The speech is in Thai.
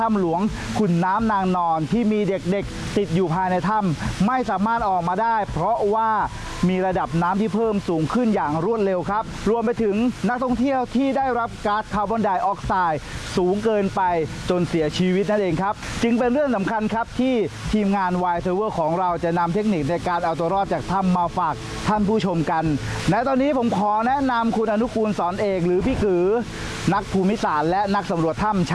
ถ้ำหลวงขุนน้ำนางนอนที่มีเด็กๆติดอยู่ภายในถ้ำไม่สามารถออกมาได้เพราะว่ามีระดับน้ำที่เพิ่มสูงขึ้นอย่างรวดเร็วครับรวมไปถึงนักท่องเที่ยวที่ได้รับก๊าซคาร์บอนไดออกไซด์สูงเกินไปจนเสียชีวิตนั่นเองครับจึงเป็นเรื่องสำคัญครับที่ทีมงาน Wild Travel ของเราจะนำเทคนิคในการเอาตัวรอดจากถ้ำมาฝากท่านผู้ชมกันและตอนนี้ผมขอแนะนำคุณอนุกูลสอนเอกหรือพี่กือนักภูมิศาสตร์และนักสำรวจถ้ำ